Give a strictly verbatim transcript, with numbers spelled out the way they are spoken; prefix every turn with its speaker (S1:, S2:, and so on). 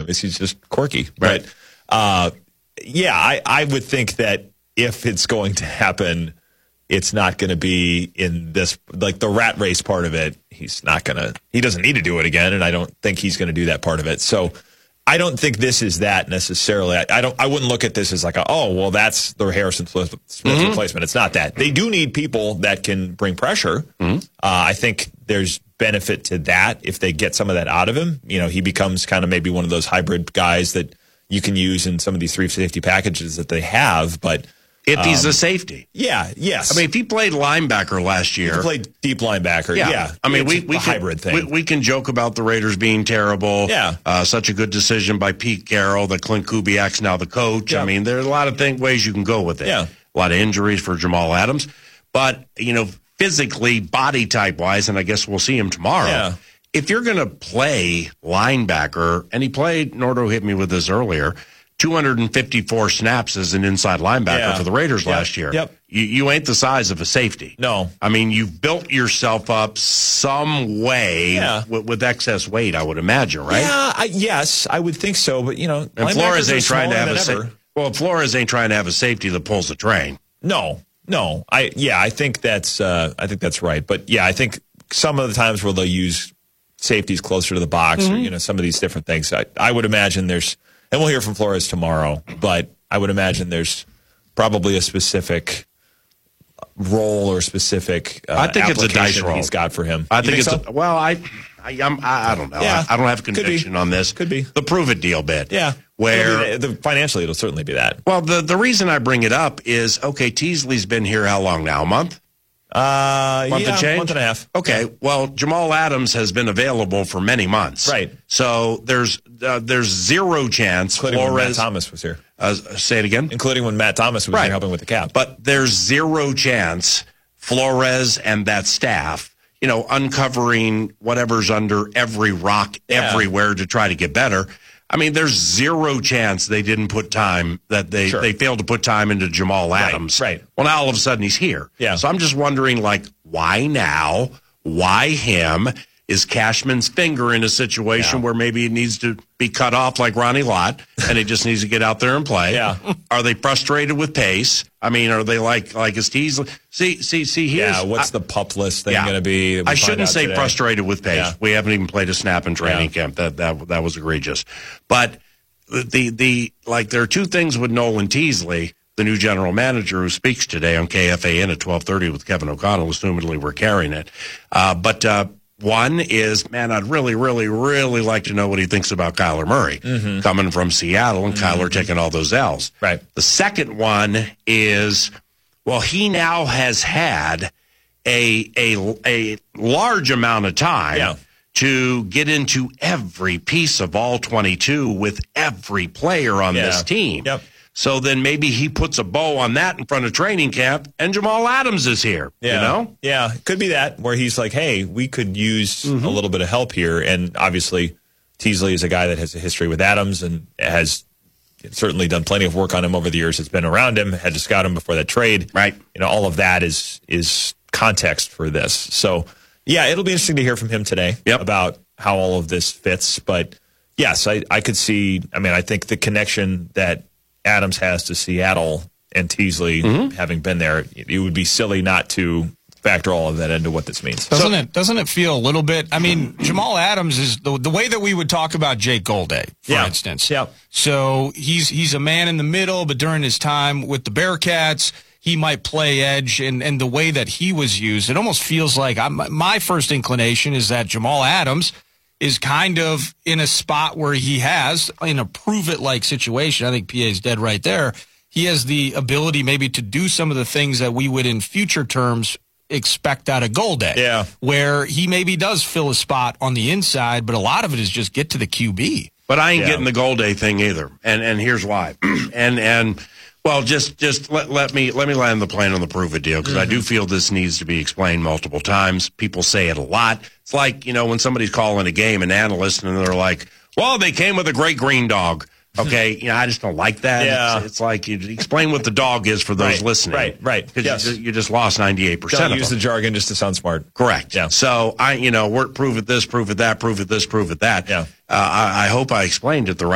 S1: He's just quirky.
S2: Right.
S1: But, uh, yeah, I, I would think that if it's going to happen, it's not going to be in this, like the rat race part of it. He's not going to, he doesn't need to do it again, and I don't think he's going to do that part of it. So I don't think this is that necessarily. I, I don't. I wouldn't look at this as like, a, oh, well, that's the Harrison Smith mm-hmm. replacement. It's not that. They do need people that can bring pressure. Mm-hmm. Uh, I think there's benefit to that if they get some of that out of him. You know, he becomes kind of maybe one of those hybrid guys that you can use in some of these three safety packages that they have, but.
S2: If he's um, a safety.
S1: Yeah, yes.
S2: I mean, if he played linebacker last year.
S1: He played deep linebacker, yeah. yeah.
S2: I mean, we, we,
S1: a
S2: can,
S1: hybrid thing.
S2: We, we can joke about the Raiders being terrible.
S1: Yeah.
S2: Uh, such a good decision by Pete Carroll that Clint Kubiak's now the coach. Yeah. I mean, there's a lot of thing, ways you can go with it.
S1: Yeah.
S2: A lot of injuries for Jamal Adams. But, you know, physically, body type-wise, and I guess we'll see him tomorrow.
S1: Yeah.
S2: If you're going to play linebacker, and he played, Nordo hit me with this earlier, two hundred fifty-four snaps as an inside linebacker
S1: yeah.
S2: for the Raiders
S1: yep.
S2: last year.
S1: Yep.
S2: You, you ain't the size of a safety.
S1: No.
S2: I mean, you've built yourself up some way
S1: yeah.
S2: with, with excess weight, I would imagine, right?
S1: Yeah, I, yes, I would think so. But, you know,
S2: and Flores ain't trying to have a sa- well, Flores ain't trying to have a safety that pulls the train.
S1: No, no. I yeah, I think that's uh, I think that's right. But yeah, I think some of the times where they'll use safeties closer to the box, mm-hmm. or you know, some of these different things. I, I would imagine there's. And we'll hear from Flores tomorrow, but I would imagine there's probably a specific role or specific uh,
S2: I think it's a dice roll
S1: he's got for him.
S2: I
S1: you
S2: think,
S1: think
S2: it's
S1: so?
S2: a, well, I, I, I'm, I, I don't know.
S1: Yeah,
S2: I, I don't have conviction on this.
S1: Could be
S2: the prove it deal bit.
S1: Yeah,
S2: where
S1: the, the, financially it'll certainly be that.
S2: Well, the the reason I bring it up is okay. Teasley's been here how long now? A month.
S1: Uh,
S2: month
S1: yeah,
S2: and change?
S1: month and a half.
S2: Okay,
S1: yeah.
S2: Well, Jamal Adams has been available for many months.
S1: Right.
S2: So there's uh, there's zero chance
S1: Including
S2: Flores.
S1: when Matt Thomas was here.
S2: Uh, say it again.
S1: Including when Matt Thomas was
S2: right.
S1: here helping with the cap.
S2: But there's zero chance Flores and that staff, you know, uncovering whatever's under every rock
S1: yeah.
S2: everywhere to try to get better. I mean, there's zero chance they didn't put time, that they,
S1: sure.
S2: they failed to put time into Jamal Adams.
S1: Right, right.
S2: Well, now all of a sudden he's here.
S1: Yeah.
S2: So I'm just wondering, like, why now? Why him? Is Cashman's finger in a situation yeah. where maybe it needs to be cut off like Ronnie Lott, and he just needs to get out there and play?
S1: Yeah.
S2: Are they frustrated with pace? I mean, are they like, like is Teasley? See, see, see, here's...
S1: Yeah, what's
S2: I,
S1: the pup list thing
S2: yeah.
S1: going to be?
S2: I shouldn't say
S1: today?
S2: frustrated with pace.
S1: Yeah.
S2: We haven't even played a snap in training
S1: yeah.
S2: camp. That, that, that was egregious. But the, the, like, there are two things with Nolan Teasley, the new general manager who speaks today on K F A N at twelve thirty with Kevin O'Connell, assumedly we're carrying it. Uh, but, uh, one is, man, I'd really, really, really like to know what he thinks about Kyler Murray
S1: mm-hmm.
S2: coming from Seattle and
S1: mm-hmm.
S2: Kyler taking all those L's.
S1: Right.
S2: The second one is, well, he now has had a a, a large amount of time
S1: yeah.
S2: to get into every piece of all twenty-two with every player on
S1: yeah.
S2: this team.
S1: Yep.
S2: So then maybe he puts a bow on that in front of training camp, and Jamal Adams is here.
S1: Yeah.
S2: You know?
S1: Yeah, could be that, where he's like, hey, we could use
S2: mm-hmm.
S1: a little bit of help here. And obviously, Teasley is a guy that has a history with Adams and has certainly done plenty of work on him over the years. Has been around him, had to scout him before that trade.
S2: Right.
S1: You know, all of that is is context for this. So, yeah, it'll be interesting to hear from him today
S2: yep.
S1: about how all of this fits. But, yes, I, I could see, I mean, I think the connection that Adams has to Seattle and Teasley mm-hmm. having been there, it would be silly not to factor all of that into what this means.
S3: Doesn't so, it? Doesn't it feel a little bit? I mean, Jamal Adams is the the way that we would talk about Jake Golday, for
S1: yeah.
S3: instance.
S1: Yeah.
S3: So he's he's a man in the middle, but during his time with the Bearcats, he might play edge, and and the way that he was used, it almost feels like I'm, my first inclination is that Jamal Adams is kind of in a spot where he has, in a prove-it-like situation, I think P A's dead right there, he has the ability maybe to do some of the things that we would in future terms expect out of Golday.
S1: Yeah.
S3: Where he maybe does fill a spot on the inside, but a lot of it is just get to the Q B.
S2: But I ain't
S1: yeah.
S2: getting the Golday thing either, and and here's why. and and well, just just let let me let me land the plane on the prove it deal, because mm-hmm. I do feel this needs to be explained multiple times. People say it a lot. It's like, you know, when somebody's calling a game, an analyst, and they're like, "Well, they came with a great green dog." Okay, you know, I just don't like that.
S1: Yeah.
S2: It's, it's like you explain what the dog is for those
S1: right,
S2: listening.
S1: Right, right.
S2: Because
S1: yes.
S2: you, you just lost ninety-eight percent
S1: Don't
S2: of
S1: use
S2: them.
S1: the jargon just to sound smart.
S2: Correct.
S1: Yeah.
S2: So, I, you know, we're prove it this, prove it that, prove it this, prove it that.
S1: Yeah.
S2: Uh, I, I hope I explained it the right